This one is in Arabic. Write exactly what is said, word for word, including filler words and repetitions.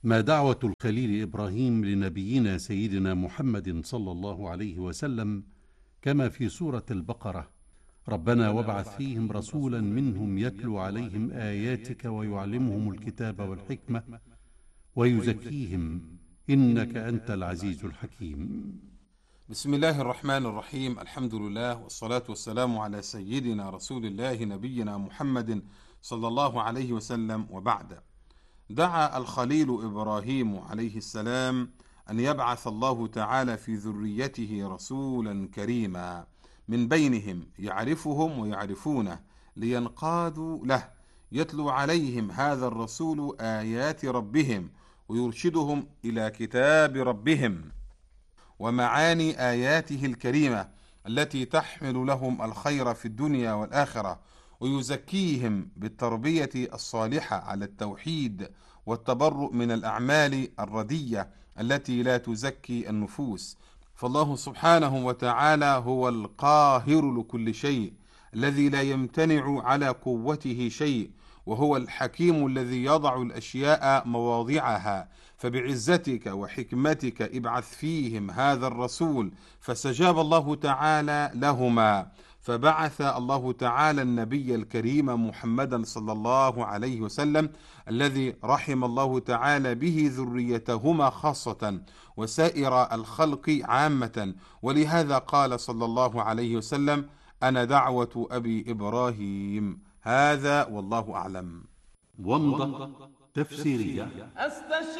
ما دعوة الخليل إبراهيم لنبينا سيدنا محمد صلى الله عليه وسلم كما في سورة البقرة: ربنا وابعث فيهم رسولا منهم يتلو عليهم آياتك ويعلمهم الكتاب والحكمة ويزكيهم إنك أنت العزيز الحكيم. بسم الله الرحمن الرحيم. الحمد لله والصلاة والسلام على سيدنا رسول الله نبينا محمد صلى الله عليه وسلم، وبعد. دعا الخليل إبراهيم عليه السلام أن يبعث الله تعالى في ذريته رسولا كريما من بينهم يعرفهم ويعرفونه لينقادوا له، يتلو عليهم هذا الرسول آيات ربهم ويرشدهم إلى كتاب ربهم ومعاني آياته الكريمة التي تحمل لهم الخير في الدنيا والآخرة، ويزكيهم بالتربية الصالحة على التوحيد والتبرؤ من الأعمال الردية التي لا تزكي النفوس. فالله سبحانه وتعالى هو القاهر لكل شيء، الذي لا يمتنع على قوته شيء، وهو الحكيم الذي يضع الأشياء مواضعها. فبعزتك وحكمتك ابعث فيهم هذا الرسول، فاستجاب الله تعالى لهما، فبعث الله تعالى النبي الكريم محمدا صلى الله عليه وسلم، الذي رحم الله تعالى به ذريتهما خاصة وسائر الخلق عامة. ولهذا قال صلى الله عليه وسلم: أنا دعوة أبي إبراهيم. هذا والله أعلم. ومضة تفسيرية.